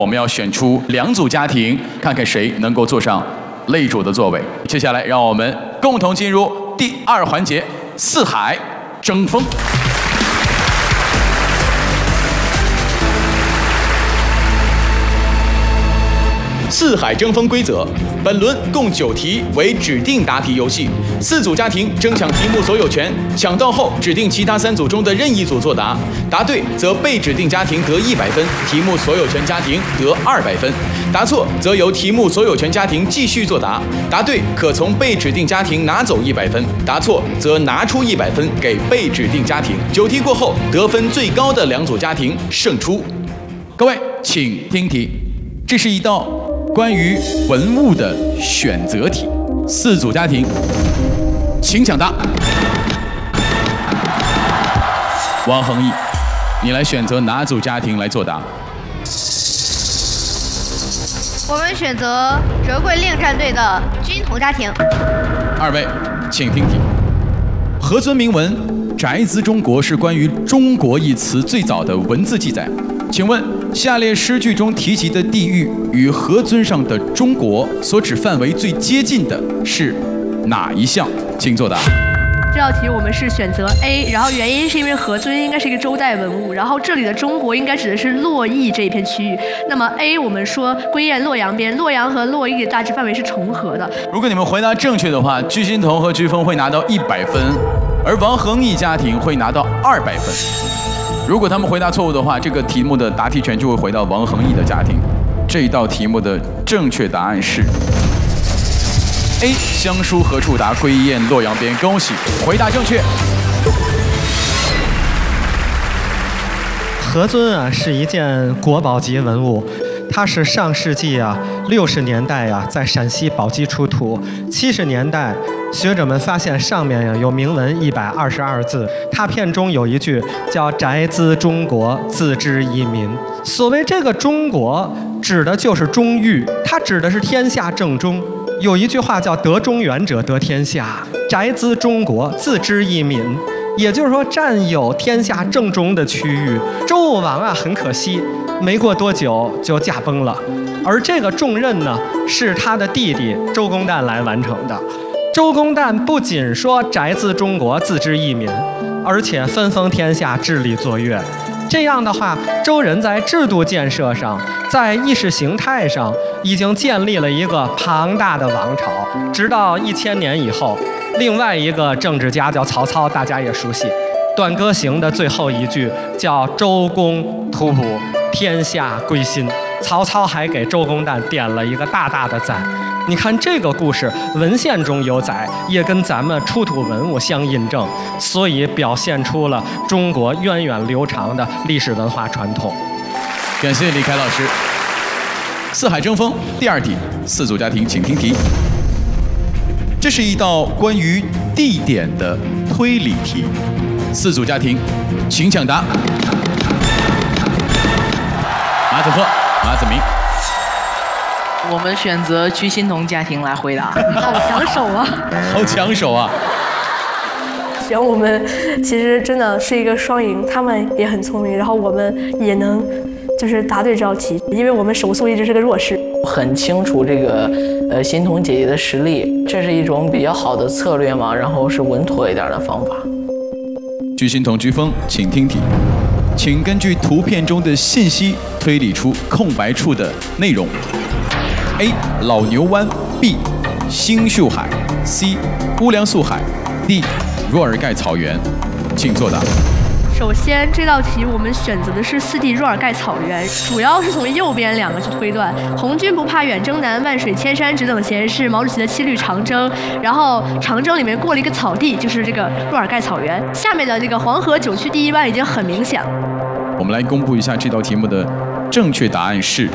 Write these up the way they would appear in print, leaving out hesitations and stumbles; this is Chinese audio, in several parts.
我们要选出2组家庭，看看谁能够坐上擂主的座位。接下来，让我们共同进入第2环节——四海争锋。四海争锋规则：本轮共9题为指定答题游戏，4组家庭争抢题目所有权，抢到后指定其他3组中的任意组作答，答对则被指定家庭得100分，题目所有权家庭得200分；答错则由题目所有权家庭继续作答，答对可从被指定家庭拿走100分，答错则拿出100分给被指定家庭。9题过后，得分最高的2组家庭胜出。各位，请听题，这是一道关于文物的选择题，4组家庭，请抢答。王恒毅，你来选择哪组家庭来作答？ 我们选择折桂令战队的军童家庭。 2位，请听题。何尊铭文“宅兹中国”是关于“中国”一词最早的文字记载。请问，下列诗句中提及的地域与何尊上的“中国”所指范围最接近的是哪一项？请作答。 这道题我们是选择 A， 然后原因是因为何尊应该是一个周代文物，然后这里的中国应该指的是洛邑这一片区域。那么 A 我们说归雁洛阳边，洛阳和洛邑的大致范围是重合的。 如果你们回答正确的话，居心彤和居峰会拿到100分，而王恒毅家庭会拿到200分。如果他们回答错误的话，这个题目的答题权就会回到王恒毅的家庭。这一道题目的正确答案是 A， 乡书何处达，归雁洛阳边。恭喜，回答正确。 何尊啊，是一件国宝级文物，它是上世纪60年代在陕西宝鸡出土，70年代学者们发现上面有铭文122字，拓片中有一句叫“宅兹中国，自知一民”。所谓这个中国，指的就是中域，它指的是天下正中。有一句话叫“得中原者得天下”，宅兹中国，自知一民。也就是说，占有天下正中的区域。周武王很可惜，没过多久就驾崩了，而这个重任呢，是他的弟弟周公旦来完成的。周公旦不仅说宅兹中国，自知一民，而且分封天下，治理作乐。这样的话，周人在制度建设上，在意识形态上，已经建立了一个庞大的王朝。直到1000年以后，另外一个政治家叫曹操，大家也熟悉，《短歌行》的最后一句叫“周公吐哺，天下归心”。曹操还给周公旦点了一个大大的赞。你看这个故事，文献中有载，也跟咱们出土文物相印证，所以表现出了中国源远流长的历史文化传统。 感谢李凯老师。四海争锋第2题，4组家庭请听题。这是一道关于地点的推理题，4组家庭请抢答。马子鹤、马子明。 我们选择居心彤家庭来回答。 好抢手啊！ 好抢手啊！ 行，我们其实真的是一个双赢，他们也很聪明，然后我们也能就是答对这道题，因为我们手速一直是个弱势。 很清楚这个心彤姐姐的实力，这是一种比较好的策略嘛，然后是稳妥一点的方法。 居心彤、居峰，请听题，请根据图片中的信息推理出空白处的内容。A. 老牛湾 B. 星宿海 C. 乌梁素海 D. 若尔盖草原，请作答。 首先，这道题我们选择的是4地若尔盖草原，主要是从右边2个去推断。红军不怕远征难，万水千山只等闲事。毛主席的七律长征，然后长征里面过了一个草地，就是这个若尔盖草原。下面的这个黄河9区第1湾已经很明显了。 我们来公布一下这道题目的正确答案是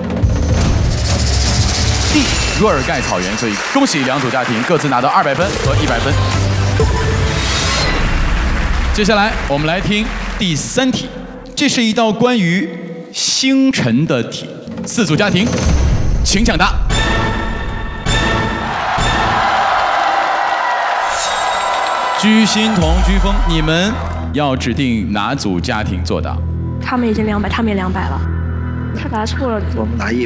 D. 若尔盖草原，所以恭喜2组家庭各自拿到200分和100分。接下来我们来听第3题，这是一道关于星辰的题，4组家庭请抢答。居心彤、居峰，你们要指定哪组家庭作答？ 他们已经200，他们也200了。 他答错了，我们答一。